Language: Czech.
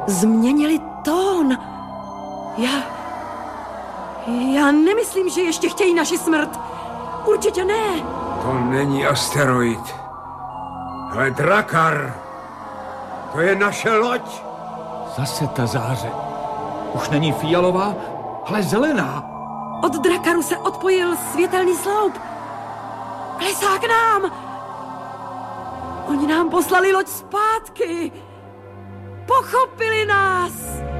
změnili tón. Já nemyslím, že ještě chtějí naši smrt. Určitě ne. To není asteroid. Ale Drakar. To je naše loď. Zase ta záře. Už není fialová, ale zelená. Od Drakaru se odpojil světelný sloup. Klesá k nám. Oni nám poslali loď zpátky. Pochopili nás.